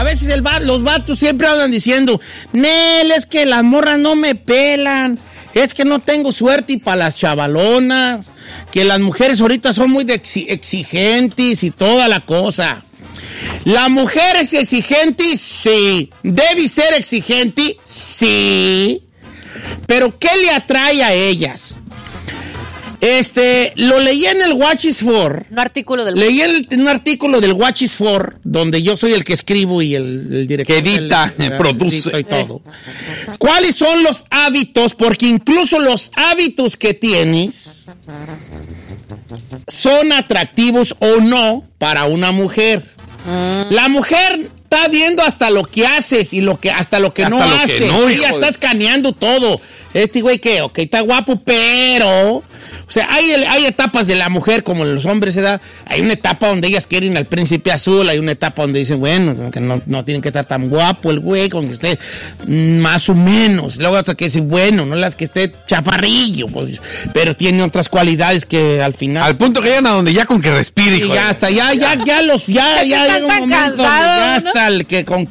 veces los vatos siempre andan diciendo, Nel, es que las morras no me pelan, es que no tengo suerte y para las chavalonas, que las mujeres ahorita son muy exigentes y toda la cosa. ¿La mujer es exigente? Sí. ¿Debe ser exigente? Sí. ¿Pero qué le atrae a ellas? Lo leí en el Watch is For. Un artículo del un artículo del Watch is For, donde yo soy el que escribo y el director. Que edita, produce. Y todo. ¿Cuáles son los hábitos? Porque incluso los hábitos que tienes son atractivos o no para una mujer. La mujer está viendo hasta lo que haces y hasta lo que no hace. Ella está escaneando todo. Este güey que, ok, está guapo, pero... O sea, hay etapas de la mujer como los hombres se da. Hay una etapa donde ellas quieren al príncipe azul. Hay una etapa donde dicen, bueno, que no tienen que estar tan guapo el güey, con que esté más o menos. Luego otra que dice, bueno, no las que esté chaparrillo, pues, pero tiene otras cualidades que al final. Al punto que llegan a donde ya con que respire, hijo. Y ya hasta, ya llega un momento, ya hasta el que con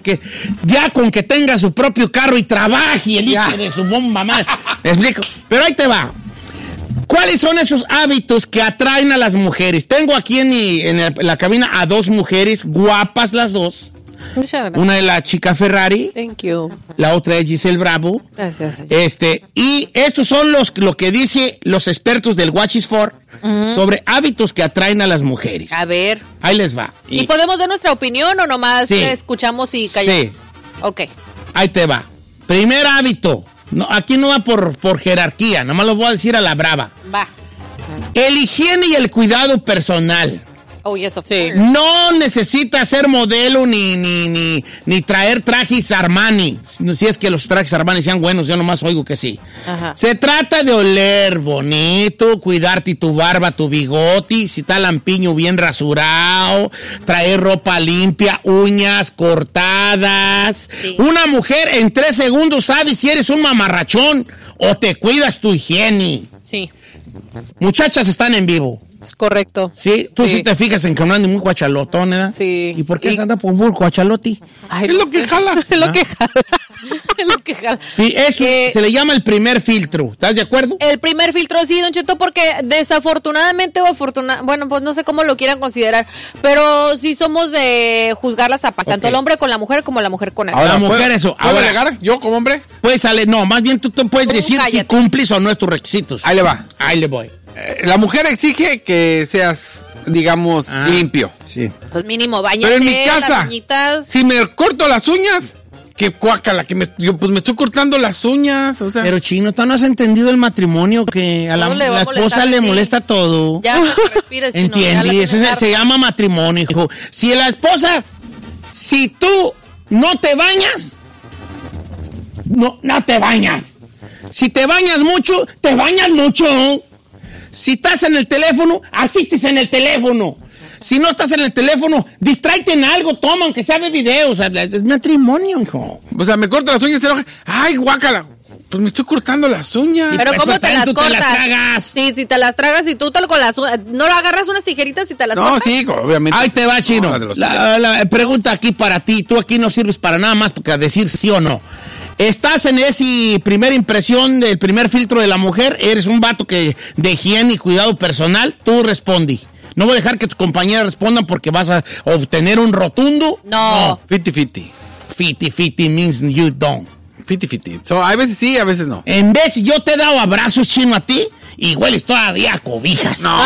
que tenga su propio carro y trabaje el hijo de su bomba madre. ¿Me explico? Pero ahí te va. ¿Cuáles son esos hábitos que atraen a las mujeres? Tengo aquí en la cabina a dos mujeres, guapas las dos. Muchas gracias. Una es la chica Ferrari. Thank you. La otra es Giselle Bravo. Gracias. Y estos son lo que dicen los expertos del Watch is For sobre hábitos que atraen a las mujeres. A ver. Ahí les va. ¿Y podemos dar nuestra opinión o nomás escuchamos y callamos? Sí. Ok. Ahí te va. Primer hábito. No, aquí no va por jerarquía, nomás lo voy a decir a la brava. Va. El higiene y el cuidado personal. Oh, yes, of course. No necesita ser modelo ni traer trajes Armani. Si es que los trajes Armani sean buenos, yo nomás oigo que sí. Ajá. Se trata de oler bonito, cuidarte tu barba, tu bigote, si está lampiño bien rasurado, traer ropa limpia, uñas cortadas. Sí. Una mujer en 3 segundos sabe si eres un mamarrachón o te cuidas tu higiene. Sí. Muchachas están en vivo. Correcto. Sí, tú sí te fijas en que no anda muy guachalotón, ¿eh? Sí. ¿Y por qué se anda por un guachaloti? Es lo que jala. Es lo que jala. Es lo que jala. Sí, eso se le llama el primer filtro. ¿Estás de acuerdo? El primer filtro, sí, Don Cheto, porque desafortunadamente o afortunadamente, bueno, pues no sé cómo lo quieran considerar, pero sí somos de juzgar las zapas, tanto el hombre con la mujer como la mujer con el hombre. Ahora, la mujer, eso. ¿Puedo alegar yo como hombre? Pues sale, no, más bien tú te puedes decir si cumples o no tus requisitos. Ahí le va. Ahí le voy. La mujer exige que seas, digamos, limpio. Sí. Pues mínimo, bañate. Pero en mi casa, si me corto las uñas, qué cuácala, yo pues me estoy cortando las uñas, o sea. Pero Chino, tú no has entendido el matrimonio, que a la esposa le molesta todo. Ya, respires, Chino. Entiende, eso se llama matrimonio, hijo. Si tú no te bañas, no te bañas. Si te bañas mucho, te bañas mucho. Si estás en el teléfono, asistes en el teléfono. Si no estás en el teléfono, distráete en algo, toma, aunque sea de video. O sea, es matrimonio, hijo. O sea, me corto las uñas y se enoja. ¡Ay, guácala! Pues me estoy cortando las uñas. Sí, pero ¿cómo te las cortas? Te las tragas. Sí, si te las tragas y tú con las uñas. ¿No agarras unas tijeritas y te las cortas? No, sí, obviamente. Ahí te va, Chino. La pregunta aquí para ti. Tú aquí no sirves para nada más que a decir sí o no. Estás en esa primera impresión del primer filtro de la mujer, eres un vato que de higiene y cuidado personal, tú responde. No voy a dejar que tus compañeras respondan porque vas a obtener un rotundo. No. 50-50. 50-50 means you don't. 50-50. So, a veces sí, a veces no. En vez, yo te he dado abrazos, Chino, a ti, y hueles todavía a cobijas. No.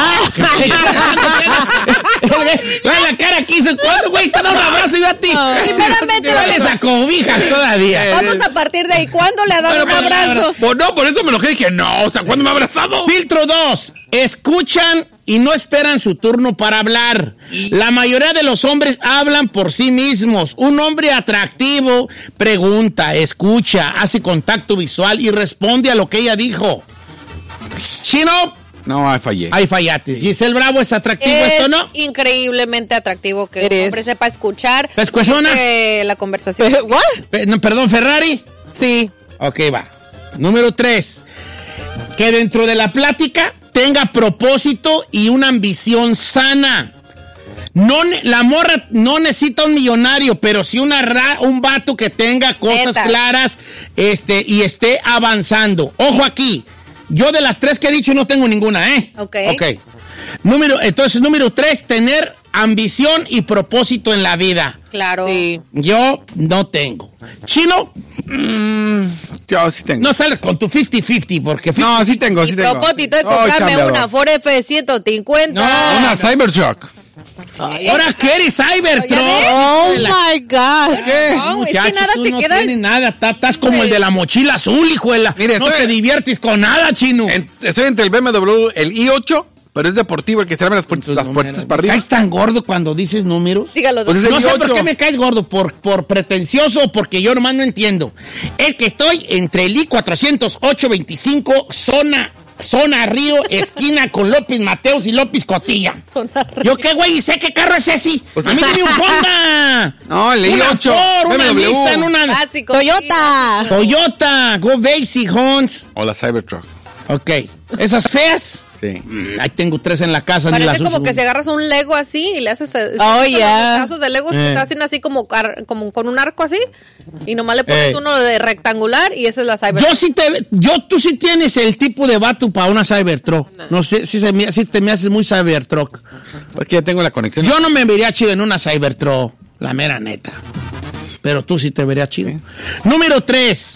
La cara aquí dice, ¿cuándo, güey, te ha dado un abrazo yo a ti? Sinceramente, hueles a cobijas todavía. Vamos a partir de ahí. ¿Cuándo le ha dado un abrazo? Pues no, por eso me enojé y dije, no, o sea, ¿cuándo me ha abrazado? Filtro 2. Escuchan y no esperan su turno para hablar. La mayoría de los hombres hablan por sí mismos. Un hombre atractivo pregunta, escucha, hace contacto visual y responde a lo que ella dijo. Chino. No, ahí fallé. Ahí fallaste. Giselle Bravo, ¿es atractivo esto, no? Increíblemente atractivo que el hombre sepa escuchar. ¿Pescuezona? La conversación. ¿What? Perdón, ¿Ferrari? Sí. Ok, va. Número 3. Que dentro de la plática tenga propósito y una ambición sana. La morra no necesita un millonario, pero sí un vato que tenga cosas claras y esté avanzando. Ojo aquí, yo de las 3 que he dicho no tengo ninguna, ¿eh? Ok. Entonces, número 3, tener ambición y propósito en la vida. Claro. Sí. Yo no tengo. ¿Chino? Yo sí tengo. No sales con tu 50-50 porque... No, sí tengo. Propósito de comprarme una Ford F-150. No, una Cybertruck. ¿Ahora qué eres, Cybertruck? Oh, my God. ¿Qué? No, Muchacho, es que nada tú te no queda. tienes nada. Estás como el de la mochila azul, hijuela. Mire, no te diviertes con nada, Chino. Estoy entre el BMW, el i8, pero es deportivo, el que se abre las puertas para arriba. ¿Caes tan gordo cuando dices números? Dígalo. Pues no sé por qué me caes gordo, por pretencioso o porque yo nomás no entiendo. Es que estoy entre el I-400 825, zona Río, esquina con López Mateos y López Cotilla. ¿Yo qué, güey? ¿Y sé qué carro es ese? Pues a mí dime un Honda. No, el i8. Una Nissan, una básico, Toyota. Go Basic, Hons. O la Cybertruck. Ok. ¿Esas feas? Sí. Ahí tengo 3 en la casa. Parece ni las como uso. que si agarras un Lego así y le haces pedazos de Legos que hacen así como con un arco así y nomás le pones uno de rectangular y esa es la Cybertruck. Tú sí tienes el tipo de vato para una Cybertruck. No sé si te me haces muy Cybertruck. Pues que ya tengo la conexión. Yo no me vería chido en una Cybertruck, la mera neta. Pero tú sí te verías chido. Sí. Número 3.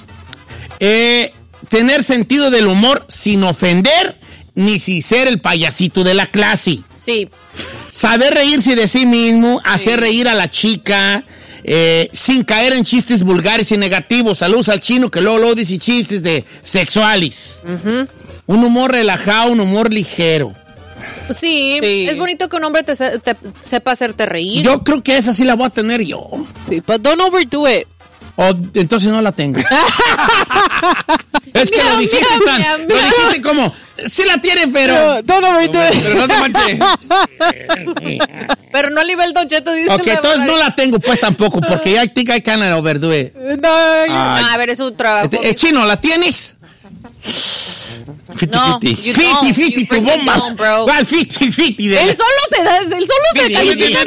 Tener sentido del humor sin ofender ni sin ser el payasito de la clase. Sí. Saber reírse de sí mismo, hacer reír a la chica, sin caer en chistes vulgares y negativos. Saludos al Chino que luego dice chistes de sexuales. Un humor relajado, un humor ligero. Sí, es bonito que un hombre te sepa hacerte reír. Yo creo que esa sí la voy a tener yo. Sí, but don't overdo it. Entonces no la tengo. Es que lo dijiste como, sí la tiene, pero... Pero no te manches. Pero no a nivel Don Cheto, dice. Ok, entonces no la tengo pues tampoco, porque I think I can overdo it. No, a ver, es un trabajo. Chino, ¿la tienes? 50-50. Tu bomba. ¿Cuál 50-50? Él solo se califica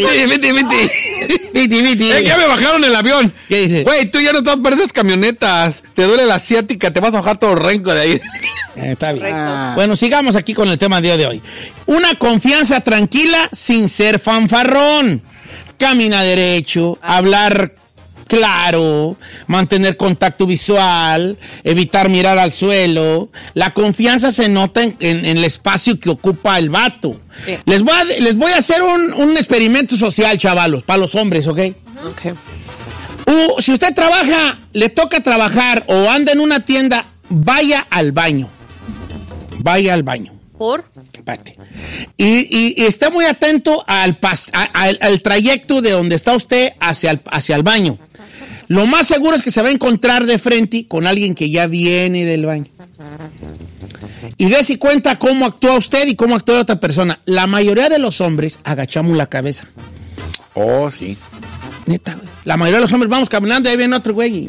con... Ya me bajaron el avión. ¿Qué dice? Güey, tú ya no estás para esas camionetas. Te duele la asiática, te vas a bajar todo el renco de ahí. Está bien. Bueno, sigamos aquí con el tema de hoy. Una confianza tranquila sin ser fanfarrón. Camina derecho, hablar claro, mantener contacto visual, evitar mirar al suelo. La confianza se nota en el espacio que ocupa el vato. Sí. Les voy a hacer un experimento social, chavalos, para los hombres, ¿ok? Ok. Si usted le toca trabajar o anda en una tienda, vaya al baño. Vaya al baño. ¿Por? Espérate. Y esté muy atento al trayecto de donde está usted hacia el baño. Lo más seguro es que se va a encontrar de frente con alguien que ya viene del baño. Y dése cuenta cómo actúa usted y cómo actúa otra persona. La mayoría de los hombres agachamos la cabeza. Oh, sí. Neta, güey. La mayoría de los hombres vamos caminando y ahí viene otro güey.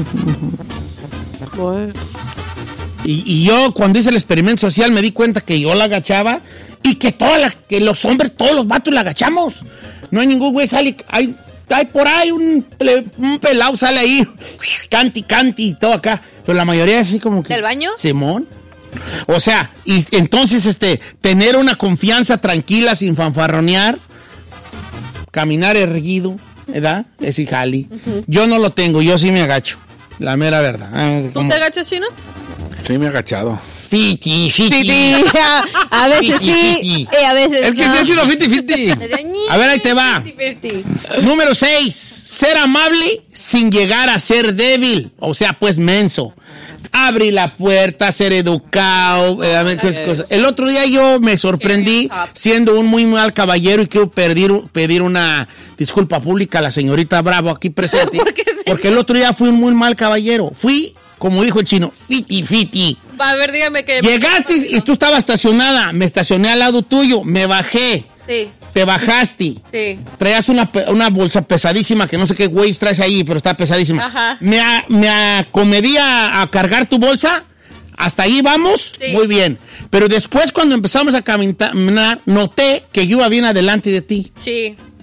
Y yo cuando hice el experimento social me di cuenta que yo la agachaba y que que los hombres, todos los vatos la agachamos. No hay ningún güey, sale, hay por ahí un pelado sale ahí, canti y todo acá. Pero la mayoría es así como que... ¿Del baño? Simón. O sea, y entonces tener una confianza tranquila sin fanfarronear, caminar erguido, ¿verdad? Es jali. Yo no lo tengo, yo sí me agacho. La mera verdad. ¿Tú te agachas, Chino? Sí, me he agachado. Fiti. A veces sí, a veces es que no. sí ha sido 50-50. A ver, ahí te va. 50-50. Número 6. Ser amable sin llegar a ser débil. O sea, pues menso. Abrir la puerta, ser educado. El otro día yo me sorprendí siendo un muy mal caballero y quiero pedir una disculpa pública a la señorita Bravo aquí presente. Porque el otro día fui un muy mal caballero. Fui, como dijo el Chino, fiti. A ver, dígame que... Llegaste y tú estabas estacionada. Me estacioné al lado tuyo. Me bajé. Sí. Te bajaste. Sí. Traías una bolsa pesadísima que no sé qué güey traes ahí, pero está pesadísima. Ajá. Me acomedí a cargar tu bolsa. Hasta ahí vamos. Sí. Muy bien. Pero después cuando empezamos a caminar, noté que yo iba bien adelante de ti. Sí.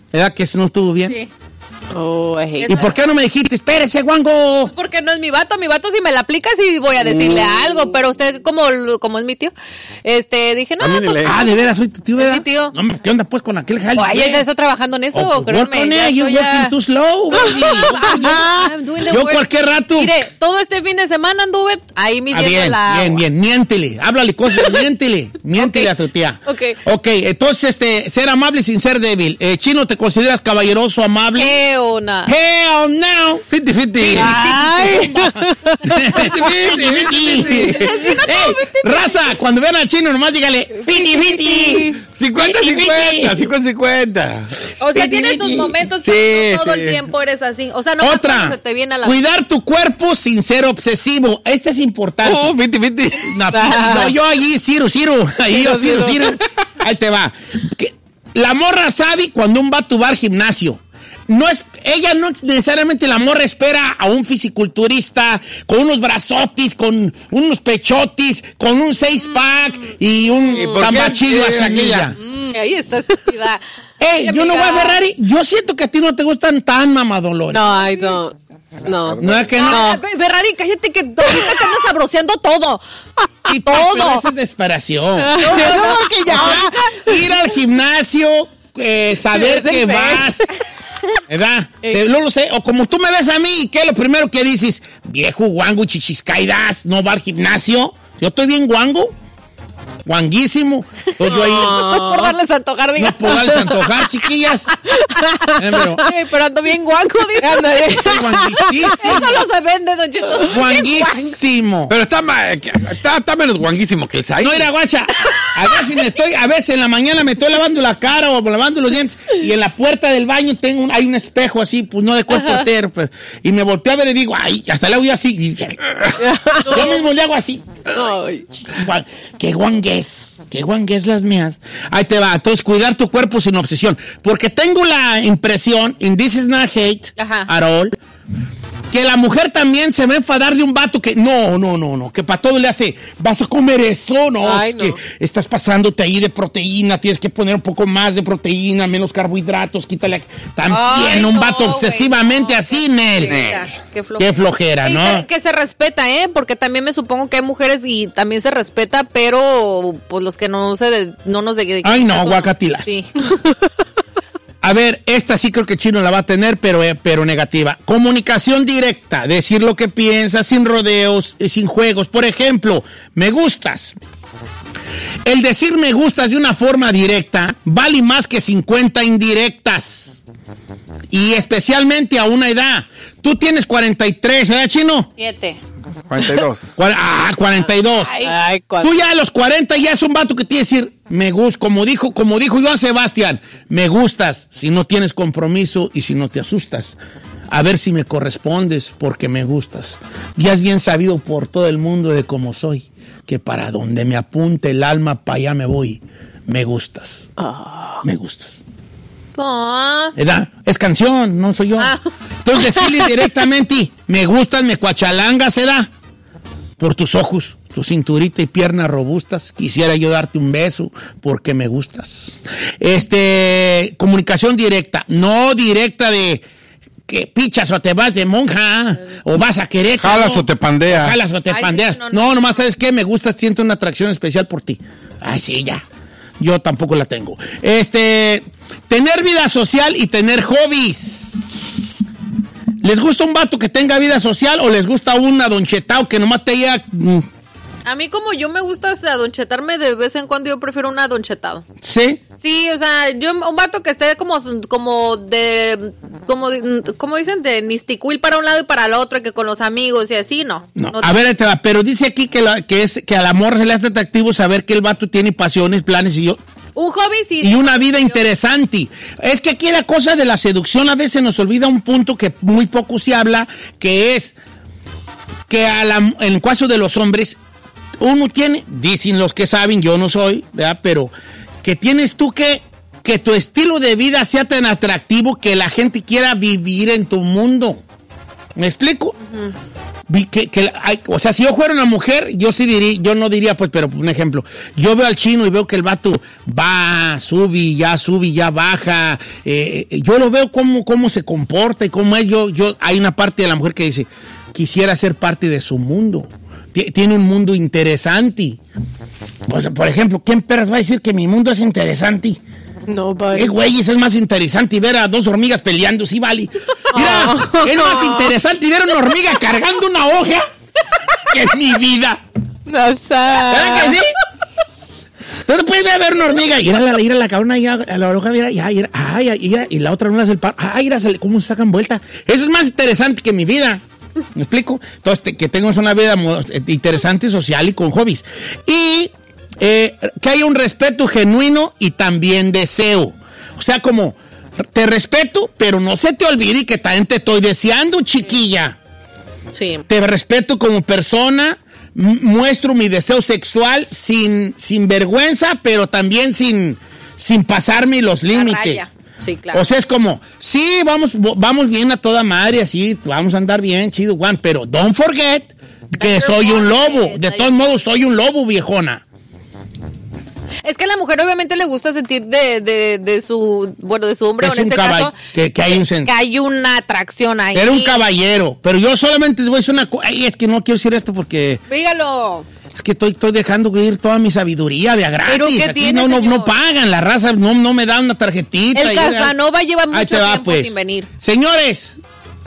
¿Verdad que eso no estuvo bien? Sí. ¿Y por qué no me dijiste, espérese, guango? Porque no es mi vato si me la aplica sí voy a decirle algo, pero usted como es mi tío, dije, no, pues... de veras, soy tu tío, ¿verdad? Es mi tío. No, ¿qué onda pues con aquel jale? Ay, ¿ya está trabajando en eso? O créeme, you're working too slow, baby. Yo cualquier rato. Mire, todo este fin de semana anduve ahí midiendo bien, miéntele, háblale cosas, miéntele a tu tía. Ok, entonces, ser amable sin ser débil. Chino, ¿te consideras caballeroso, amable? Hell no. 50-50. Ay. 50-50. Raza, cuando vean al chino, nomás dígale 50-50. 50-50. O sea, tienes tus momentos, pero no todo el tiempo eres así. O sea, no otra, se te viene a la... cuidar tu cuerpo sin ser obsesivo. Este es importante. 50-50. No, yo allí, Ciro. Ahí Ahí te va. La morra sabe cuando un vato va al gimnasio. Ella no necesariamente, la morra espera a un fisiculturista con unos brazotis, con unos pechotis, con un 6-pack y un cambachillo a sanilla. Ahí está estúpida. Yo no voy a Ferrari. Yo siento que a ti no te gustan tan mamadolores. No, I don't. No es que no. Ferrari, cállate que ahorita te andas sabroseando todo. Y todo. Esa es desesperación. Que ya. Ir al gimnasio, saber que vas. ¿Verdad? No lo sé. O como tú me ves a mí, ¿qué es lo primero que dices? Viejo guango, chichiscaidas, no va al gimnasio. Yo estoy bien guango. Guanguísimo. Entonces yo ahí, no es por darles a antojar, diga. No es por darles a antojar, chiquillas. Pero ando bien guango, diga. Guanguísimo. Eso no se vende, don Cheto. Guanguísimo. Pero está menos guanguísimo que el Zay. No, era guacha. A veces en la mañana me estoy lavando la cara o lavando los dientes y en la puerta del baño hay un espejo así, pues no de cuerpo entero. Y me volteo a ver y digo, ay, hasta le hago así. Y yo mismo le hago así. Ay. Qué guangués las mías. Ahí te va. Entonces, cuidar tu cuerpo sin obsesión. Porque tengo la impresión, and this is not hate at all, que la mujer también se va a enfadar de un vato que no, que para todo le hace, vas a comer eso, que estás pasándote ahí de proteína, tienes que poner un poco más de proteína, menos carbohidratos, quítale. También un vato obsesivamente así, Nel. Qué flojera, ¿no? Que se respeta, porque también me supongo que hay mujeres y también se respeta, pero pues los que no nos dedican. Ay, no, guacatilas. Sí. A ver, esta sí creo que Chino la va a tener, pero negativa. Comunicación directa, decir lo que piensas, sin rodeos, sin juegos. Por ejemplo, me gustas. El decir me gustas de una forma directa vale más que 50 indirectas. Y especialmente a una edad. Tú tienes 43, ¿verdad, Chino? 7. 42. 42. Ay, tú ya a los 40 ya es un vato que tiene que decir, me gusta, como dijo Joan Sebastián, me gustas si no tienes compromiso y si no te asustas. A ver si me correspondes porque me gustas. Ya es bien sabido por todo el mundo de cómo soy, que para donde me apunte el alma, para allá me voy. Me gustas. Me gustas. ¿Verdad? Es canción, no soy yo. Entonces decirle directamente, me gustas, me cuachalangas, ¿verdad? Por tus ojos, tu cinturita y piernas robustas, quisiera yo darte un beso porque me gustas. Comunicación directa, no directa de que pichas o te vas de monja o vas a querer. Jalas o te pandeas. Jalas o te pandeas. No, nomás sabes qué, me gustas, siento una atracción especial por ti. Ay, sí, ya. Yo tampoco la tengo. Tener vida social y tener hobbies. ¿Les gusta un vato que tenga vida social o les gusta un adonchetao que nomás te diga? A mí, como yo me gusta adonchetarme de vez en cuando, yo prefiero un adonchetado. ¿Sí? Sí, o sea, un vato que esté como dicen, de nisticuil para un lado y para el otro, que con los amigos y así, no. A ver, pero dice aquí que al amor se le hace atractivo saber que el vato tiene pasiones, planes y un hobby, sí. Y una vida interesante. Es que aquí la cosa de la seducción a veces nos olvida un punto que muy poco se habla, que es que en el caso de los hombres, uno tiene, dicen los que saben, yo no soy, ¿verdad? Pero que tienes tú que tu estilo de vida sea tan atractivo que la gente quiera vivir en tu mundo. ¿Me explico? o sea, si yo fuera una mujer, yo no diría, pues, pero un ejemplo, yo veo al chino y veo que el vato sube, ya baja, yo lo veo cómo se comporta y cómo es, hay una parte de la mujer que dice, quisiera ser parte de su mundo, tiene un mundo interesante. Pues, por ejemplo, ¿quién perras va a decir que mi mundo es interesante? No, vale. Güey, es más interesante ver a dos hormigas peleando, sí, vale. Mira, es más interesante ver a una hormiga cargando una hoja que en mi vida. No sé. ¿Verdad que sí? Entonces puedes ver una hormiga, ir a la cabrona, a la hoja, y la otra no hace el paro. ¿Cómo se sacan vuelta? Eso es más interesante que mi vida. ¿Me explico? Entonces, que tengas una vida interesante, social y con hobbies. Y que haya un respeto genuino y también deseo. O sea, como te respeto, pero no se te olvide que también te estoy deseando, chiquilla. Sí. Te respeto como persona, muestro mi deseo sexual sin vergüenza, pero también sin pasarme los límites. Sí, claro. O sea, es como, sí, vamos bien a toda madre, así, vamos a andar bien, chido, Juan, pero don't forget que soy un lobo. De todos modos, soy un lobo, viejona. Es que a la mujer obviamente le gusta sentir de su hombre, o en este caso, que hay una atracción ahí. Era un caballero, pero yo solamente voy a decir una cosa, es que no quiero decir esto porque... Dígalo. Es que estoy dejando ir toda mi sabiduría de a gratis. ¿Pero qué aquí tiene, no pagan, la raza no me da una tarjetita. El Casanova lleva mucho tiempo sin venir. Señores,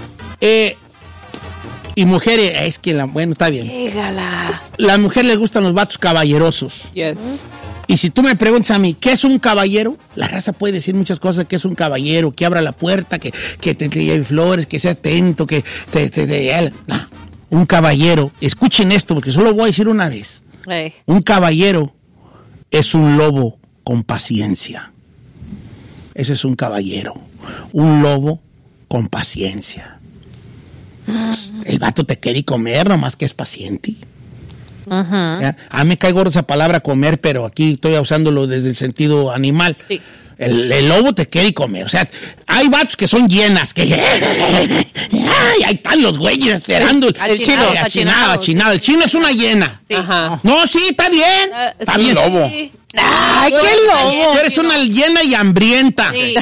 y mujeres, es que bueno, está bien. Dígala. Las mujeres les gustan los vatos caballerosos. Yes. Y si tú me preguntas a mí, ¿qué es un caballero? La raza puede decir muchas cosas, que es un caballero, que abra la puerta, que te lleve flores, que sea atento, que no. Un caballero, escuchen esto porque solo voy a decir una vez. Un caballero es un lobo con paciencia. Eso es un caballero. Un lobo con paciencia. El vato te quiere comer, nomás que es paciente. Uh-huh. A mí me cae gordo esa palabra comer, pero aquí estoy usándolo desde el sentido animal. Sí. El lobo te quiere comer. O sea, hay vatos que son llenas, que ahí están los güeyes esperando. Achinado. El chino es una hiena. Sí. Ajá. No, sí, está bien. Está bien. Lobo. Sí. ¡Ay, qué lobo! Tú eres una llena y hambrienta. Sí.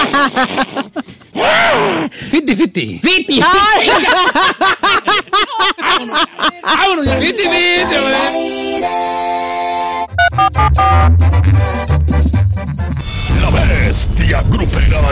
Fiti. Vámonos. Fiti. La Bestia Grupera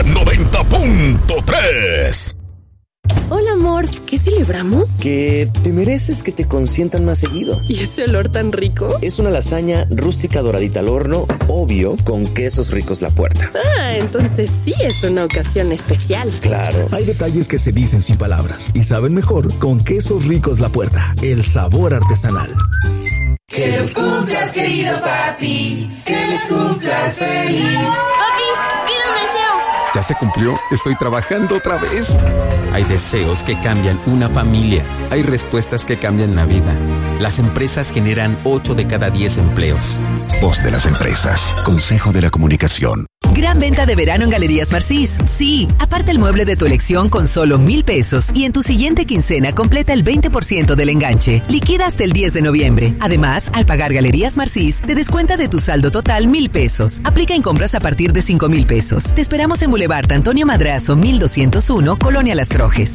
90.3. Hola, amor. ¿Qué celebramos? Que te mereces que te consientan más seguido. ¿Y ese olor tan rico? Es una lasaña rústica doradita al horno, obvio, con quesos ricos La Puerta. Ah, entonces sí es una ocasión especial. Claro. Hay detalles que se dicen sin palabras y saben mejor con quesos ricos La Puerta. El sabor artesanal. Que los cumplas, querido papi. Que los cumplas feliz. Papi, pide un deseo. ¿Ya se cumplió? Estoy trabajando otra vez. Hay deseos que cambian una familia. Hay respuestas que cambian la vida. Las empresas generan 8 de cada 10 empleos. Voz de las empresas. Consejo de la Comunicación. Gran venta de verano en Galerías Marcís. Sí, aparte el mueble de tu elección con solo 1,000 pesos y en tu siguiente quincena completa el 20% del enganche. Liquida hasta el 10 de noviembre. Además, al pagar Galerías Marcís, te descuenta de tu saldo total 1,000 pesos. Aplica en compras a partir de 5,000 pesos. Te esperamos en Boulevard Antonio Madrazo, 1201, Colonia Las Trojes.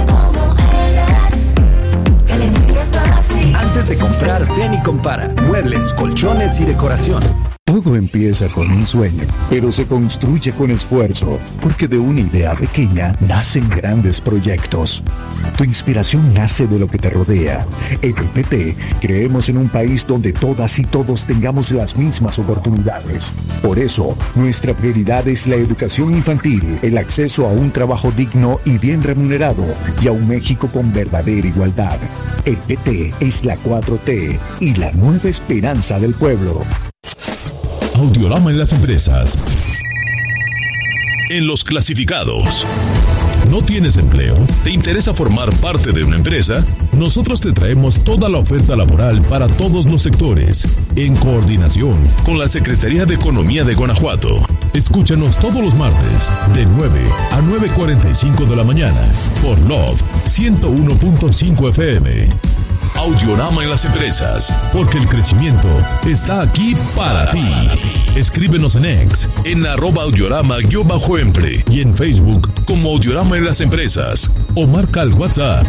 Antes de comprar, ven y compara. Muebles, colchones y decoración. Todo empieza con un sueño, pero se construye con esfuerzo, porque de una idea pequeña nacen grandes proyectos. Tu inspiración nace de lo que te rodea. En el PT creemos en un país donde todas y todos tengamos las mismas oportunidades. Por eso, nuestra prioridad es la educación infantil, el acceso a un trabajo digno y bien remunerado, y a un México con verdadera igualdad. El PT es la 4T y la nueva esperanza del pueblo. Audiorama en las empresas. En los clasificados. ¿No tienes empleo? ¿Te interesa formar parte de una empresa? Nosotros te traemos toda la oferta laboral para todos los sectores, en coordinación con la Secretaría de Economía de Guanajuato. Escúchanos todos los martes de 9 a 9:45 de la mañana por Love 101.5 FM. Audiorama en las empresas, porque el crecimiento está aquí para ti. Escríbenos en X, en @Audiorama_empre y en Facebook como Audiorama en las empresas. O marca al WhatsApp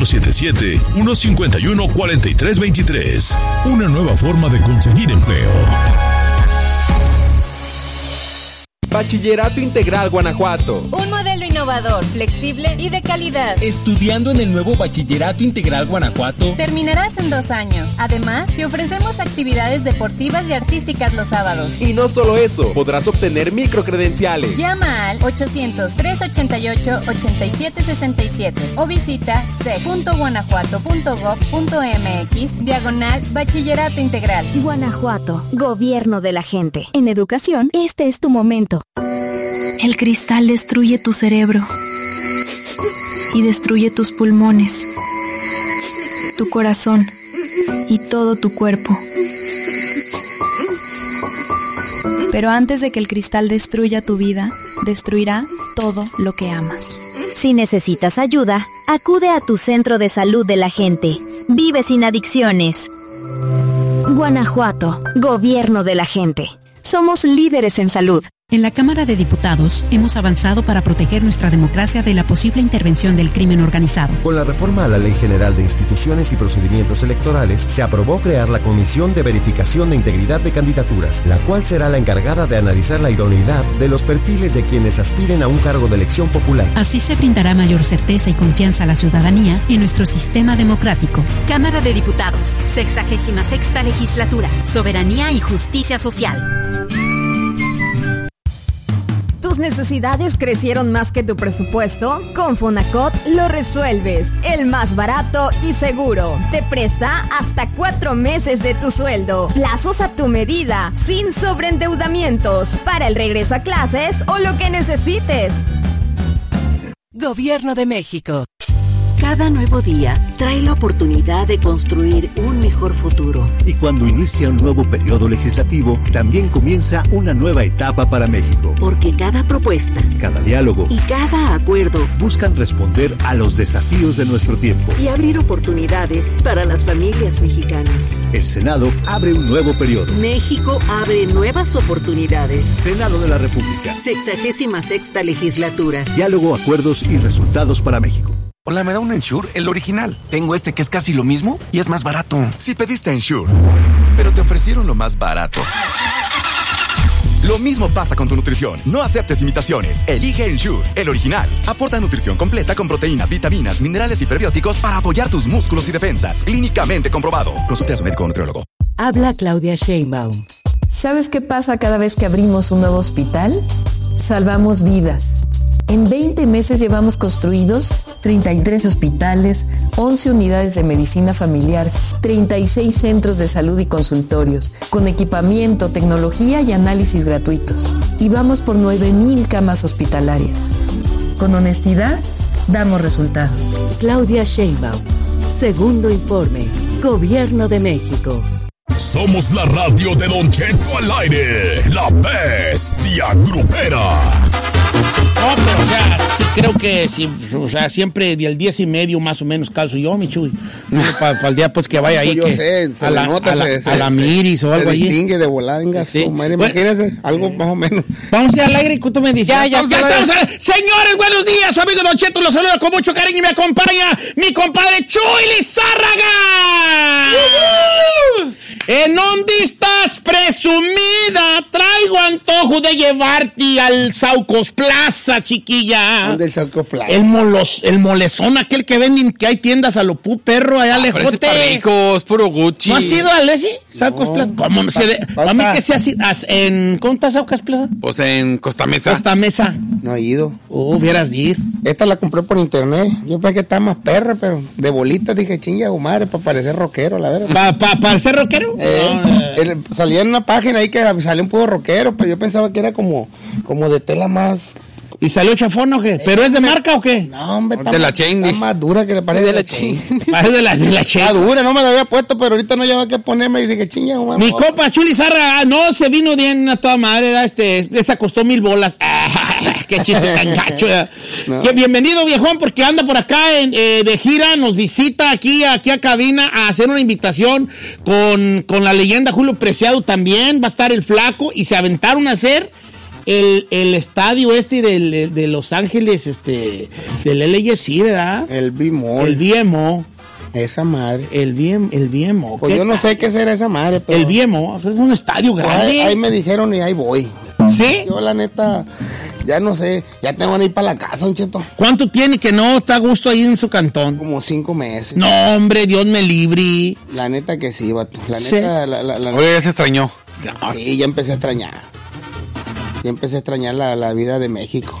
477-151-4323. Una nueva forma de conseguir empleo. Bachillerato Integral Guanajuato. Un modelo innovador, flexible y de calidad. Estudiando en el nuevo Bachillerato Integral Guanajuato. Terminarás en 2 años. Además, te ofrecemos actividades deportivas y artísticas los sábados. Y no solo eso, podrás obtener microcredenciales. Llama al 800-388-8767 o visita c.guanajuato.gov.mx/Bachillerato Integral. Guanajuato, gobierno de la gente. En educación, este es tu momento. El cristal destruye tu cerebro y destruye tus pulmones, tu corazón y todo tu cuerpo. Pero antes de que el cristal destruya tu vida, destruirá todo lo que amas. Si necesitas ayuda, acude a tu centro de salud de la gente. Vive sin adicciones. Guanajuato, gobierno de la gente. Somos líderes en salud. En la Cámara de Diputados hemos avanzado para proteger nuestra democracia de la posible intervención del crimen organizado. Con la reforma a la Ley General de Instituciones y Procedimientos Electorales, se aprobó crear la Comisión de Verificación de Integridad de Candidaturas, la cual será la encargada de analizar la idoneidad de los perfiles de quienes aspiren a un cargo de elección popular. Así se brindará mayor certeza y confianza a la ciudadanía en nuestro sistema democrático. Cámara de Diputados, 66ª Legislatura, Soberanía y Justicia Social. ¿Tus necesidades crecieron más que tu presupuesto? Con Fonacot lo resuelves. El más barato y seguro. Te presta hasta 4 meses de tu sueldo. Plazos a tu medida, sin sobreendeudamientos. Para el regreso a clases o lo que necesites. Gobierno de México. Cada nuevo día trae la oportunidad de construir un mejor futuro. Y cuando inicia un nuevo periodo legislativo, también comienza una nueva etapa para México. Porque cada propuesta, cada diálogo y cada acuerdo buscan responder a los desafíos de nuestro tiempo y abrir oportunidades para las familias mexicanas. El Senado abre un nuevo periodo. México abre nuevas oportunidades. Senado de la República. 66ª Legislatura. Diálogo, acuerdos y resultados para México. Hola, ¿me da un Ensure? El original. Tengo este que es casi lo mismo y es más barato. Si pediste Ensure, pero te ofrecieron lo más barato. Lo mismo pasa con tu nutrición. No aceptes imitaciones. Elige Ensure, el original. Aporta nutrición completa con proteínas, vitaminas, minerales y prebióticos para apoyar tus músculos y defensas. Clínicamente comprobado. Consulte a su médico o nutriólogo. Habla Claudia Sheinbaum. ¿Sabes qué pasa cada vez que abrimos un nuevo hospital? Salvamos vidas. En 20 meses llevamos construidos 33 hospitales, 11 unidades de medicina familiar, 36 centros de salud y consultorios, con equipamiento, tecnología y análisis gratuitos. Y vamos por 9,000 camas hospitalarias. Con honestidad, damos resultados. Claudia Sheinbaum. Segundo informe. Gobierno de México. Somos la radio de Don Cheto al aire. La bestia grupera. No, pero o sea, sí creo que sí, o sea, siempre del 10:30 más o menos calzo yo, mi Chuy. Para el día pues que vaya ahí, que a la Miris o algo ahí. Se distingue de volada, venga, sí. Madre, imagínese, algo más o menos. Vamos a ir al aire y tú me dices. Ya estamos al aire. Señores, buenos días, su amigo Don Cheto los saluda con mucho cariño y me acompaña mi compadre Chuy Lizárraga. ¿En dónde estás, presumida? Traigo antojo de llevarte al Saucos Plaza, chiquilla. ¿Dónde el Saucos Plaza? El molezón, aquel que venden, que hay tiendas a lo perro, allá lejote. Ricos, puro Gucci. ¿No has ido a Leslie? Saucos Plaza. ¿Cómo no sé? A mí que sea así, ¿cómo está Saucos Plaza? Pues en Costa Mesa. Costa Mesa. No he ido. Hubieras de ir. Esta la compré por internet. Yo pensé que estaba más perra, pero de bolita dije, chinga, madre, para parecer rockero, la verdad. ¿Para parecer rockero? Salía en una página ahí que salía un poco rockero, pero yo pensaba que era como de tela más ¿Y salió chafona o qué? ¿Pero es de marca o qué? No, hombre, de la Chain. Está más dura que le parece de la Chain. Parece de la Chain. Está dura, no me la había puesto, pero ahorita no lleva que ponerme y dije, chinga, mi copa Chuli Zarra, no, se vino bien a toda madre, esa costó 1,000 bolas. Qué chiste tan gacho. No. Bienvenido, viejón, porque anda por acá de gira, nos visita aquí a cabina a hacer una invitación con la leyenda Julio Preciado también, va a estar el Flaco, y se aventaron a hacer el estadio de Los Ángeles, del LAFC, ¿verdad? El BMO. El BMO. Esa madre. El BMO. Pues yo no sé qué será esa madre, pero... El BMO, es un estadio grande. Ahí me dijeron y ahí voy. ¿Sí? Yo, la neta, ya no sé, ya tengo que ir para la casa, un cheto. ¿Cuánto tiene que no está a gusto ahí en su cantón? Como 5 meses. No, hombre, Dios me libre. La neta que sí, vato. La ¿sí? Neta, Oye, ya se extrañó. Sí, ya empecé a extrañar. Ya empecé a extrañar la vida de México.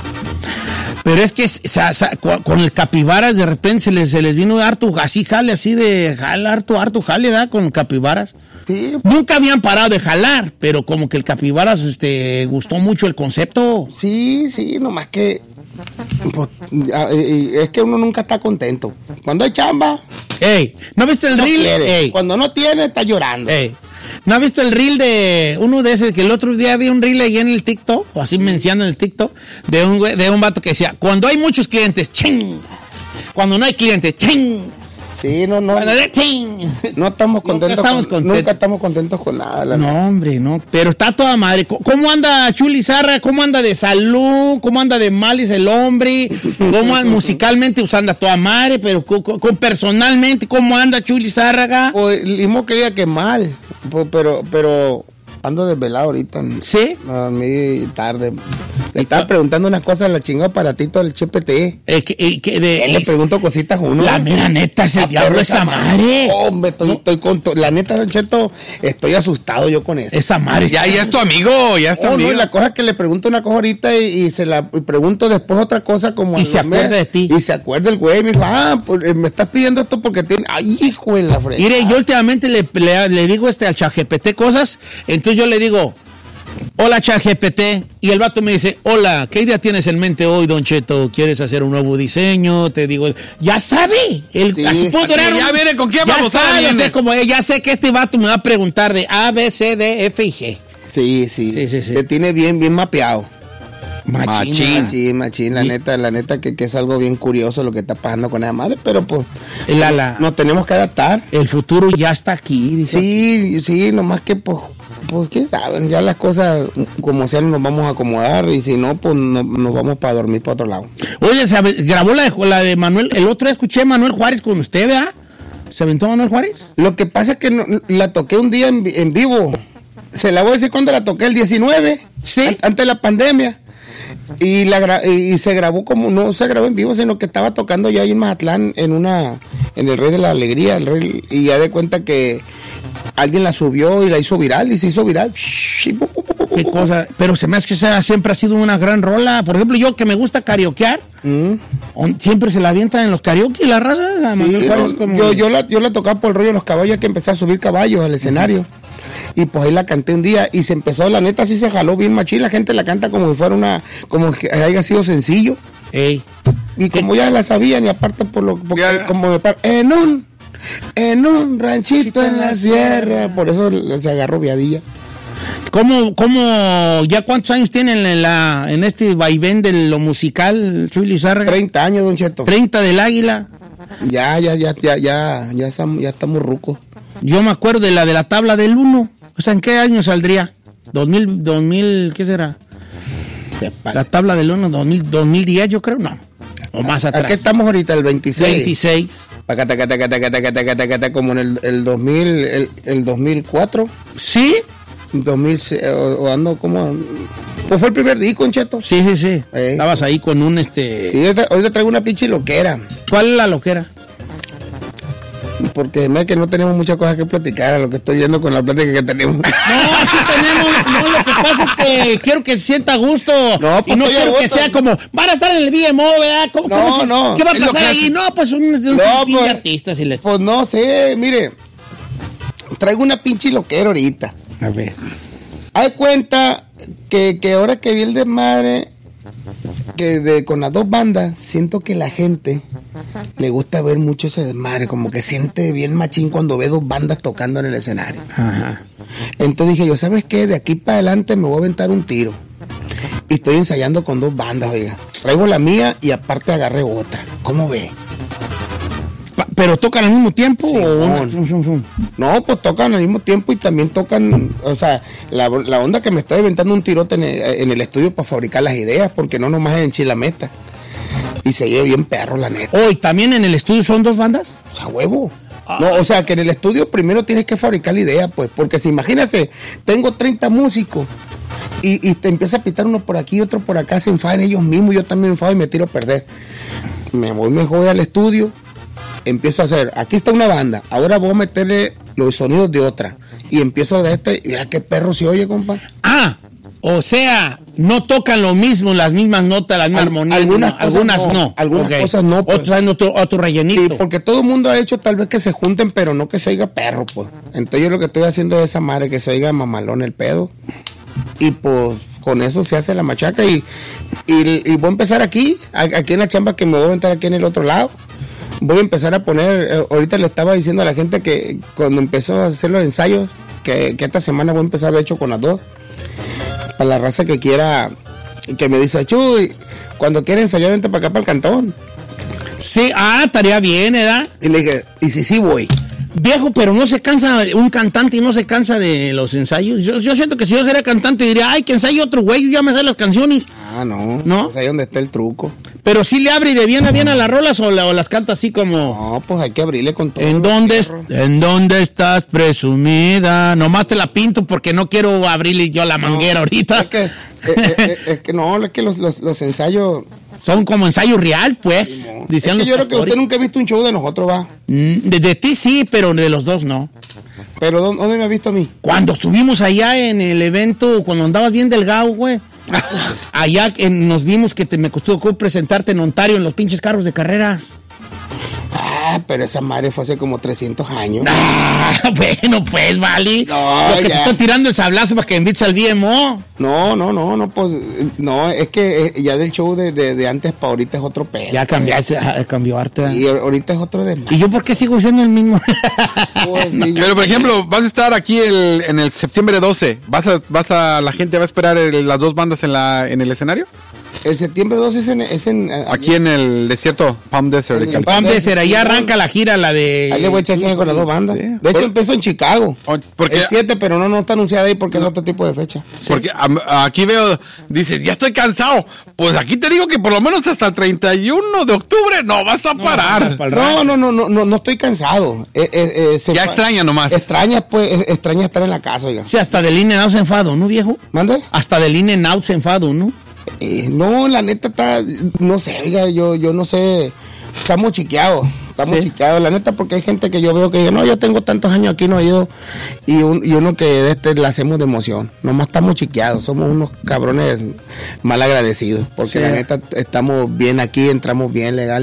Pero es que con el Capibaras de repente se les vino harto jale, harto jale, ¿da? Con Capibaras. Sí. Nunca habían parado de jalar, pero como que el Capibaras gustó mucho el concepto. Sí, nomás que pues, es que uno nunca está contento. Cuando hay chamba, ¿no viste el reel? Cuando no tiene, está llorando. ¿No has visto el reel de uno de esos que el otro día vi un reel ahí en el TikTok, o así mencionando en el TikTok, de un vato que decía, cuando hay muchos clientes, ching. Cuando no hay clientes, ching. Sí, no. No estamos contentos. Nunca estamos contentos con nada. No, hombre, no. Pero está toda madre. ¿Cómo anda Chuli Zarra? ¿Cómo anda de salud? ¿Cómo anda de males el hombre? ¿Cómo anda musicalmente? Pues anda toda madre, pero personalmente, ¿cómo anda Chuli Zarra? Pues, mismo que diga que mal. Pero ando desvelado ahorita. ¿Sí? A mí tarde. Le estaba preguntando unas cosas a la chingada aparatito del ChatGPT. Le pregunto cositas a uno. La mera neta, ese diablo, esa madre. Hombre, estoy con la neta, Don Cheto, estoy asustado yo con eso. Esa madre. Ya es tu amigo, ya es tu amigo. No, la cosa es que le pregunto una cosa ahorita y se la pregunto después otra cosa como... Y se acuerda de ti. Y se acuerda el güey, me dijo, pues, me estás pidiendo esto porque tiene... Ay, hijo de la frega. Mire, yo últimamente le digo al ChatGPT cosas, entonces yo le digo... Hola, ChatGPT. Y el vato me dice, hola, ¿qué idea tienes en mente hoy, Don Cheto? ¿Quieres hacer un nuevo diseño? Te digo, ya sabe. Así puedo durar. Ya viene con quién vamos a ver. Ya sé que este vato me va a preguntar de A, B, C, D, F y G. Sí. Te tiene bien mapeado. Machín. La neta que es algo bien curioso lo que está pasando con esa madre, pero pues nos tenemos que adaptar. El futuro ya está aquí. Dice sí, nomás que pues quién sabe, ya las cosas como sean nos vamos a acomodar y si no, pues nos vamos para dormir para otro lado. Oye, se grabó la de Manuel, el otro día escuché a Manuel Juárez con usted, ¿verdad? ¿Se aventó Manuel Juárez? Lo que pasa es que la toqué un día en vivo. Se la voy a decir cuando la toqué, el 19, ¿sí? Antes de la pandemia. Y se grabó como, no se grabó en vivo, sino que estaba tocando yo ahí en Mazatlán en el Rey de la Alegría, y ya de cuenta que alguien la subió y la hizo viral y se hizo viral. Qué cosa, pero se me hace que esa siempre ha sido una gran rola. Por ejemplo, yo que me gusta karaokear, siempre se la avientan en los karaoke la raza. Yo la tocaba por el rollo de los caballos, que empecé a subir caballos al escenario. Y pues ahí la canté un día y se empezó, la neta sí se jaló bien machín, la gente la canta como si fuera como que haya sido sencillo. Y como ya la sabían, y aparte en un ranchito en la sierra, por eso se agarró viadilla. ¿Cómo ya cuántos años tienen en este vaivén de lo musical, Chuli Zarra? 30 años, Don Cheto. 30 del Águila. Ya estamos rucos. Yo me acuerdo de la tabla del 1. O sea, ¿en qué año saldría? 2000, ¿qué será? La tabla del 1, 2010, yo creo, no. O más atrás. Aquí estamos ahorita, el 26. 26. Como en el 2000, el 2004. ¿Sí? 2006, o ando como... Pues fue el primer disco, Cheto. Sí. Estabas ahí con un Sí, ahorita traigo una pinche loquera. ¿Cuál es la loquera? Porque es que no tenemos muchas cosas que platicar a lo que estoy viendo con la plática que tenemos. No, sí tenemos. No, lo que pasa es que quiero que se sienta a gusto. No, pues y no quiero que sea como, van a estar en el BMO, ¿verdad? No. ¿Qué va a pasar ahí? No, pues un sinfín de artistas. Pues no sé, mire. Traigo una pinche loquera ahorita. A ver. Hay cuenta que ahora que vi el desmadre, que con las dos bandas, siento que la gente le gusta ver mucho ese desmadre, como que siente bien machín cuando ve dos bandas tocando en el escenario. Ajá. Entonces dije yo, ¿sabes qué? De aquí para adelante me voy a aventar un tiro. Y estoy ensayando con dos bandas, oiga. Traigo la mía y aparte agarré otra. ¿Cómo ve? ¿Pero tocan al mismo tiempo? Sí, o no, pues tocan al mismo tiempo y también tocan, o sea, la onda que me estoy inventando un tirote en el estudio para fabricar las ideas, porque no nomás es en Chilameta. Y se lleve bien perro, la neta. ¿Oh, y también en el estudio son dos bandas? O sea, huevo. No, o sea, que en el estudio primero tienes que fabricar la idea, pues, porque si imagínate, tengo 30 músicos y te empieza a pitar uno por aquí y otro por acá, se enfadan ellos mismos, yo también me enfado y me tiro a perder. Me voy mejor al estudio. Empiezo a hacer, aquí está una banda, ahora voy a meterle los sonidos de otra. Y empiezo de y mira qué perro se oye, compa. O sea, no tocan lo mismo, las mismas notas, las mismas armonías. Algunas no. Algunas cosas no. Pues. Otras otro rellenito. Sí, porque todo el mundo ha hecho tal vez que se junten, pero no que se oiga perro, pues. Entonces yo lo que estoy haciendo es esa madre, que se oiga mamalón el pedo. Y pues con eso se hace la machaca. Y voy a empezar aquí en la chamba, que me voy a aventar aquí en el otro lado. Voy a empezar a poner, ahorita le estaba diciendo a la gente que cuando empezó a hacer los ensayos, que esta semana voy a empezar de hecho con las dos, para la raza que quiera, que me dice, Chuy, cuando quiera ensayar, vente para acá, para el cantón. Sí, estaría bien, ¿verdad? Y le dije, y sí voy. Viejo, pero no se cansa un cantante y no se cansa de los ensayos. Yo siento que si yo fuera cantante diría, ay, que ensaye otro güey, yo ya me sé las canciones. No. Pues ahí donde está el truco. Pero sí le abre de bien a bien a las rolas o las canta así como... No, pues hay que abrirle con todo. ¿En dónde estás presumida? Nomás te la pinto porque no quiero abrirle yo la manguera ahorita. Es que los ensayos... Son como ensayo real, pues. Sí, no. Dicen es que yo creo que usted nunca ha visto un show de nosotros, ¿va? De ti sí, pero de los dos no. ¿Pero dónde me ha visto a mí? Cuando estuvimos allá en el evento, cuando andabas bien delgado, güey. Allá nos vimos que me costó presentarte en Ontario en los pinches carros de carreras. Pero esa madre fue hace como 300 años. Bueno, pues, vale. No, lo que te está tirando el sablazo para que invites al BMO. No, pues, no, es que ya del show de antes para ahorita es otro pedo. Ya cambió arte. Y ahorita es otro demás. ¿Y yo por qué sigo siendo el mismo? Pues, sí, pero, por ejemplo, vas a estar aquí en el septiembre 12. ¿La gente va a esperar las dos bandas en el escenario? El septiembre 12 es en aquí en el desierto Palm Desert. En Palm Desert, ahí arranca la gira, la de... Ahí le voy a echar con las dos bandas. Sí. De hecho, empezó en Chicago. Porque, el 7, pero no está anunciada ahí porque es otro tipo de fecha. Sí. Porque aquí veo, dices, ya estoy cansado. Pues aquí te digo que por lo menos hasta el 31 de octubre no vas a parar. No estoy cansado. Ya extraña nomás. Extraña estar en la casa, oiga. Sí, hasta del In-N-Out se enfado, ¿no, viejo? ¿Mande? Hasta del In-N-Out se enfado, ¿no? No, la neta está, no sé, oiga, yo no sé, estamos chiqueados, la neta, porque hay gente que yo veo que dice, no, yo tengo tantos años aquí, no he ido, y uno que la hacemos de emoción, nomás estamos chiqueados, somos unos cabrones mal agradecidos, porque la neta estamos bien aquí, entramos bien legal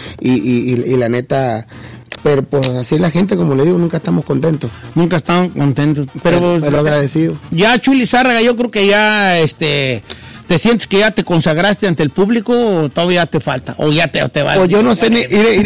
y la neta... Pero pues así la gente, como le digo, nunca estamos contentos. Nunca estamos contentos. Pero agradecidos. Ya, Chuy Lizárraga, yo creo que ya ¿te sientes que ya te consagraste ante el público o todavía te falta? ¿O ya te va? Pues yo no sé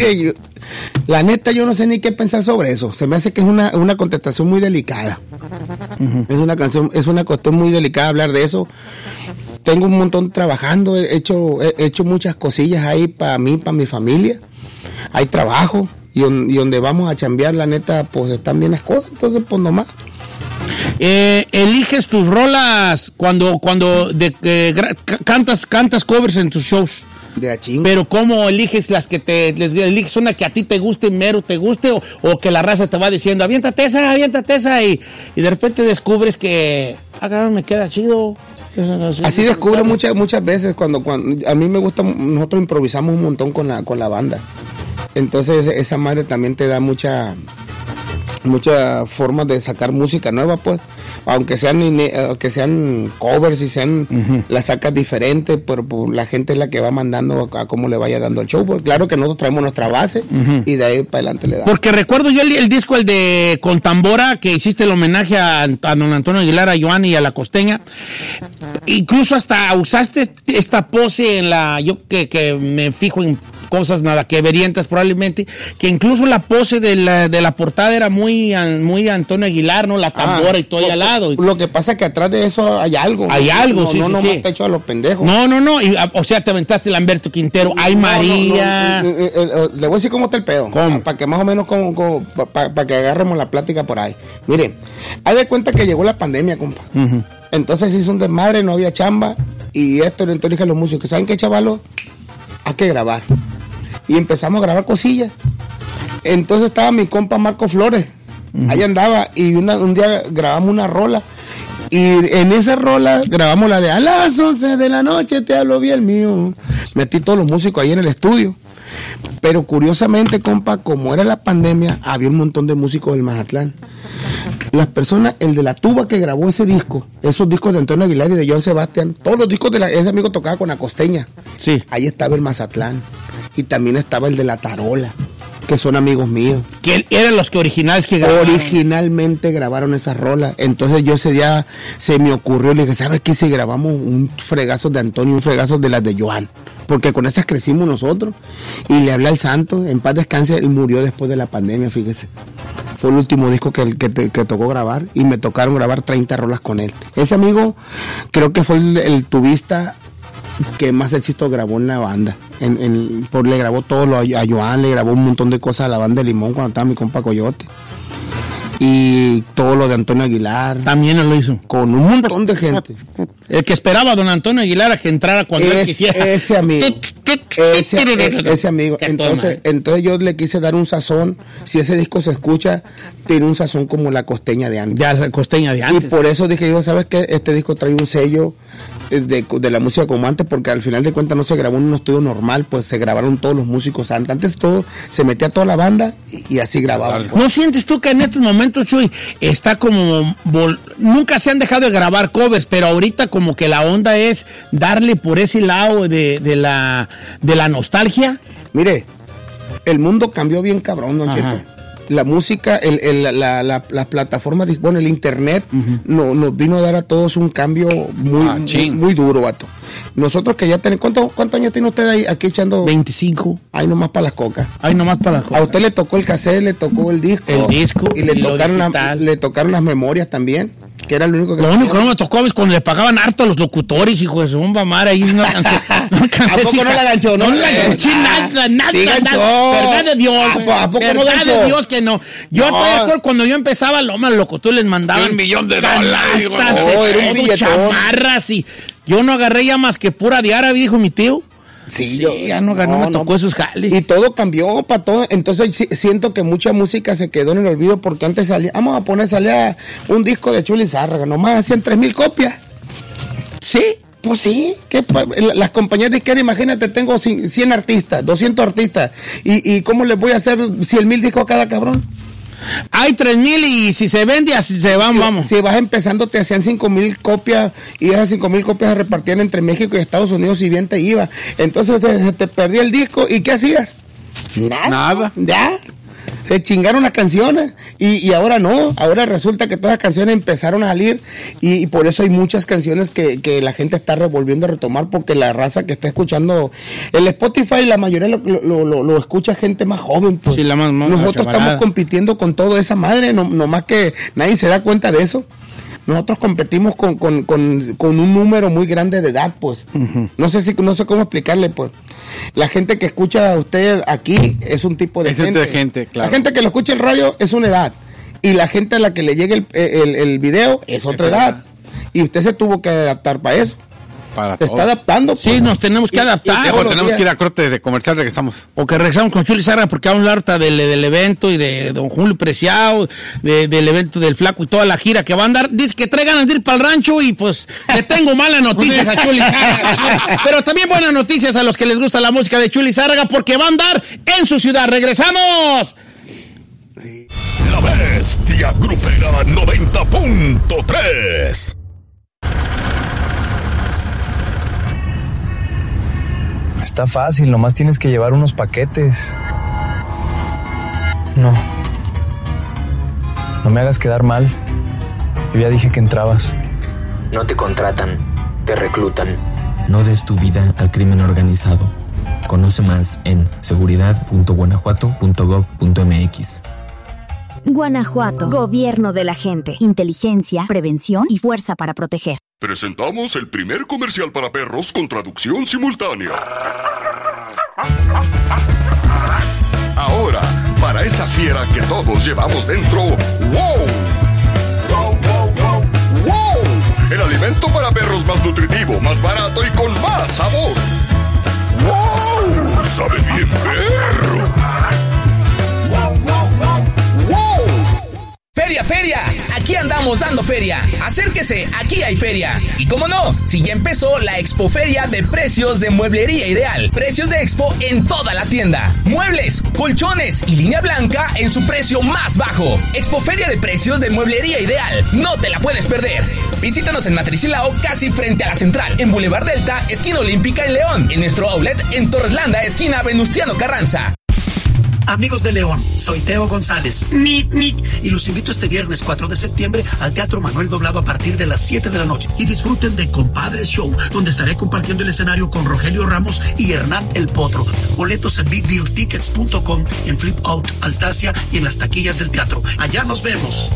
la neta yo no sé ni qué pensar sobre eso. Se me hace que es una contestación muy delicada. Uh-huh. Es una cuestión muy delicada hablar de eso. Tengo un montón trabajando, he hecho muchas cosillas ahí para mí, para mi familia. Hay trabajo. Y donde vamos a chambear, la neta, pues están bien las cosas, entonces pues nomás. ¿Eliges tus rolas cuando cantas covers en tus shows? De achín. Pero ¿cómo eliges las que eliges una que a ti te guste, mero te guste, o que la raza te va diciendo, aviéntate esa, y de repente descubres que, me queda chido? Así descubro muchas veces cuando a mí me gusta, nosotros improvisamos un montón con la banda. Entonces esa madre también te da muchas formas de sacar música nueva, pues. aunque sean covers y sean las sacas diferentes, pero pues, la gente es la que va mandando a cómo le vaya dando el show, porque claro que nosotros traemos nuestra base y de ahí para adelante le damos. Porque recuerdo yo el disco, el de Con Tambora, que hiciste el homenaje a don Antonio Aguilar, a Joan y a La Costeña, incluso hasta usaste esta pose en yo que me fijo en cosas nada que verientas probablemente, que incluso la pose de la portada era muy Antonio Aguilar, ¿no? La tambora y todo ahí al lado. Lo que pasa es que atrás de eso hay algo. Hay algo, sí. No, te he hecho a los pendejos. No. O sea, te aventaste Lamberto Quintero, ay María. Le voy a decir cómo está el pedo. Para que más o menos, para que agarremos la plática por ahí. Mire, haz de cuenta que llegó la pandemia, compa. Entonces hizo un desmadre, no había chamba. Y entonces dije a los músicos, ¿saben qué, chavalos? Hay que grabar. Y empezamos a grabar cosillas. Entonces estaba mi compa Marco Flores. Ahí andaba. Y un día grabamos una rola. Y en esa rola grabamos la de a las 11 de la noche te hablo bien mío. Metí todos los músicos ahí en el estudio. Pero curiosamente, compa, como era la pandemia, había un montón de músicos del Mazatlán. Las personas, el de la tuba que grabó ese disco, esos discos de Antonio Aguilar y de Joan Sebastián, todos los discos ese amigo tocaba con La Costeña. Sí. Ahí estaba el Mazatlán. Y también estaba el de La Tarola, que son amigos míos. Que eran los que originalmente grabaron esas rolas. Entonces yo ese día se me ocurrió, le dije, ¿sabes qué? Si grabamos un fregazo de Antonio, un fregazo de las de Joan, porque con esas crecimos nosotros. Y le hablé al santo, en paz descanse, y murió después de la pandemia, fíjese. Fue el último disco que tocó grabar, y me tocaron grabar 30 rolas con él. Ese amigo creo que fue el tubista que más éxito grabó en la banda. Le grabó todo a Joan, le grabó un montón de cosas a la banda de Limón cuando estaba mi compa Coyote. Y todo lo de Antonio Aguilar. También lo hizo. Con un montón de gente. El que esperaba a don Antonio Aguilar a que entrara cuando él quisiera. Ese amigo. Ese amigo. Entonces yo le quise dar un sazón. Si ese disco se escucha, tiene un sazón como La Costeña de antes. Ya, La Costeña de antes. Y por eso dije yo, ¿sabes qué? Este disco trae un sello de la música como antes, porque al final de cuentas no se grabó en un estudio normal, pues se grabaron todos los músicos antes. Antes todo, se metía toda la banda y así grababan. Pues. ¿No sientes tú que en estos momentos, Chuy, está como... nunca se han dejado de grabar covers, pero ahorita como que la onda es darle por ese lado de la nostalgia? Mire, el mundo cambió bien cabrón, don Cheto. La música, las plataformas, bueno, el internet nos vino a dar a todos un cambio muy duro, vato. Nosotros que ya tenemos, ¿cuántos años tiene usted ahí aquí echando? 25. Ahí nomás para las cocas. A usted le tocó el cassette, le tocó el disco. Y le tocaron las memorias también. Que era lo único que... Lo único que no me tocó es cuando le pagaban harto a los locutores, hijo de su bomba madre, ahí no alcancé. ¿A poco no la ganchó? No la ganché nada. Verdad de Dios. ¿A poco no ganchó? Verdad de Dios que no. Yo recuerdo cuando yo empezaba, los locutores les mandaban $1,000,000. Era un billetón. Chamarras y... Yo no agarré ya más que pura de árabe, dijo mi tío. Sí, ya no me tocó esos jales. Y todo cambió para todo. Entonces siento que mucha música se quedó en el olvido porque antes salía un disco de Chuli Zárraga, nomás hacían 3,000 copias. ¿Sí? Pues sí, las compañías disqueras, imagínate, tengo 100 artistas, 200 artistas. ¿Y cómo les voy a hacer 100,000 discos a cada cabrón? Hay 3,000 y si se vende, así se van, vamos. Si vas empezando, te hacían 5,000 copias y esas 5,000 copias se repartían entre México y Estados Unidos y bien te iba. Entonces te perdía el disco y ¿qué hacías? Nada. Ya. Se chingaron las canciones y ahora no, ahora resulta que todas las canciones empezaron a salir y por eso hay muchas canciones que la gente está volviendo a retomar porque la raza que está escuchando el Spotify, la mayoría lo escucha gente más joven, pues. Sí, nosotros estamos compitiendo con toda esa madre, no más que nadie se da cuenta de eso. Nosotros competimos con un número muy grande de edad, pues. No sé cómo explicarle, pues. La gente que escucha a usted aquí es un tipo de gente. Claro. La gente que lo escucha en radio es una edad. Y la gente a la que le llegue el video es otra edad. Y usted se tuvo que adaptar para eso. Se está adaptando. Pues. Sí, nos tenemos que adaptar. Tenemos que ir a corte de comercial, regresamos. O que regresamos con Chuli Zárraga porque aún harta del evento y de don Julio Preciado, del evento del Flaco y toda la gira que va a andar. Dice que trae ganas de ir para el rancho y pues le tengo malas noticias a Chuli Zárraga. Pero también buenas noticias a los que les gusta la música de Chuli Zárraga porque va a andar en su ciudad. ¡Regresamos! La Bestia Grupera 90.3. Está fácil, nomás tienes que llevar unos paquetes. No me hagas quedar mal. Yo ya dije que entrabas. No te contratan, te reclutan. No des tu vida al crimen organizado. Conoce más en seguridad.guanajuato.gov.mx. Guanajuato, gobierno de la gente, inteligencia, prevención y fuerza para proteger. Presentamos el primer comercial para perros con traducción simultánea. Ahora, para esa fiera que todos llevamos dentro, ¡wow! ¡Wow, wow, wow! ¡Wow! El alimento para perros más nutritivo, más barato y con más sabor. ¡Wow! ¡Sabe bien perro! ¡Wow, wow, wow! ¡Wow! ¡Feria, feria! Aquí andamos dando feria. Acérquese, aquí hay feria. Y cómo no, si ya empezó la Expoferia de precios de Mueblería Ideal. Precios de Expo en toda la tienda. Muebles, colchones y línea blanca en su precio más bajo. Expoferia de precios de Mueblería Ideal. No te la puedes perder. Visítanos en Matricilao, casi frente a la Central. En Boulevard Delta, esquina Olímpica en León. En nuestro outlet en Torres Landa, esquina Venustiano Carranza. Amigos de León, soy Teo González, y los invito este viernes 4 de septiembre al Teatro Manuel Doblado a partir de las 7 de la noche. Y disfruten de Compadres Show, donde estaré compartiendo el escenario con Rogelio Ramos y Hernán El Potro. Boletos en bigdealtickets.com, en Flip Out, Altasia y en las taquillas del teatro. Allá nos vemos.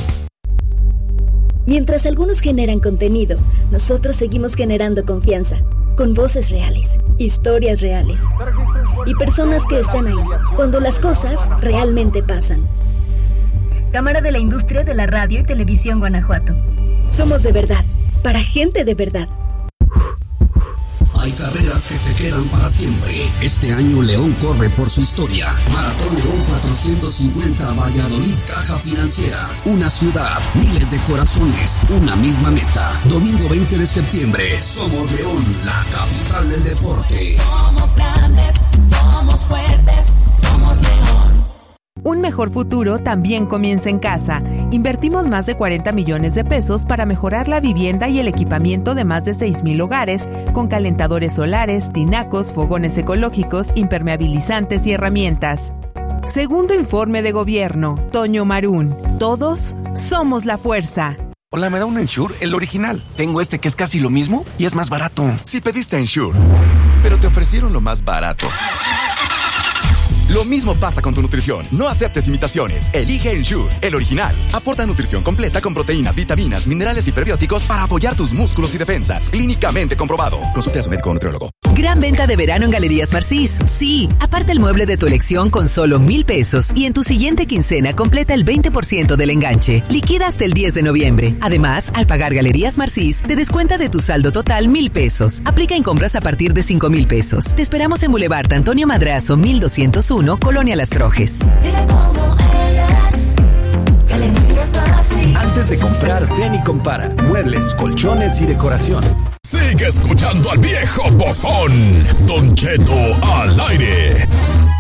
Mientras algunos generan contenido, nosotros seguimos generando confianza, con voces reales, historias reales y personas que están ahí, cuando las cosas realmente pasan. Cámara de la Industria de la Radio y Televisión Guanajuato. Somos de verdad, para gente de verdad. Hay carreras que se quedan para siempre. Este año León corre por su historia. Maratón León 450 Valladolid Caja Financiera. Una ciudad, miles de corazones, una misma meta. Domingo 20 de septiembre. Somos León, la capital del deporte. Somos grandes, somos fuertes, somos León. Un mejor futuro también comienza en casa. Invertimos más de 40 millones de pesos para mejorar la vivienda y el equipamiento de más de 6,000 hogares con calentadores solares, tinacos, fogones ecológicos, impermeabilizantes y herramientas. Segundo informe de gobierno, Toño Marún. Todos somos la fuerza. Hola, ¿me da un Ensure? El original. Tengo este que es casi lo mismo y es más barato. Si pediste Ensure, pero te ofrecieron lo más barato. Lo mismo pasa con tu nutrición. No aceptes imitaciones. Elige Ensure, el original. Aporta nutrición completa con proteínas, vitaminas, minerales y prebióticos para apoyar tus músculos y defensas. Clínicamente comprobado. Consulte a su médico o nutriólogo. Gran venta de verano en Galerías Marcís. Sí, aparte el mueble de tu elección con solo 1,000 pesos y en tu siguiente quincena completa el 20% del enganche. Liquida hasta el 10 de noviembre. Además, al pagar Galerías Marcís, te descuenta de tu saldo total 1,000 pesos. Aplica en compras a partir de 5,000 pesos. Te esperamos en Boulevard Antonio Madrazo, 1201, Colonia Las Trojes. Antes de comprar, ven y compara. Muebles, colchones y decoración. Sigue escuchando al viejo bofón, Don Cheto al aire.